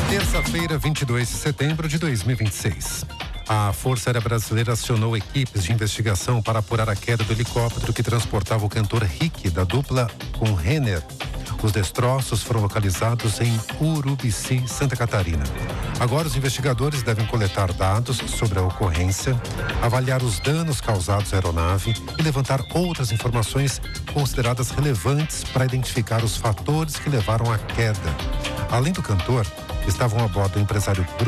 Terça-feira, 22 de setembro de 2026. A Força Aérea Brasileira acionou equipes de investigação para apurar a queda do helicóptero que transportava o cantor Rick, da dupla com Renner. Os destroços foram localizados em Urubici, Santa Catarina. Agora os investigadores devem coletar dados sobre a ocorrência, avaliar os danos causados à aeronave e levantar outras informações consideradas relevantes para identificar os fatores que levaram à queda. Além do cantor, estavam a bordo o empresário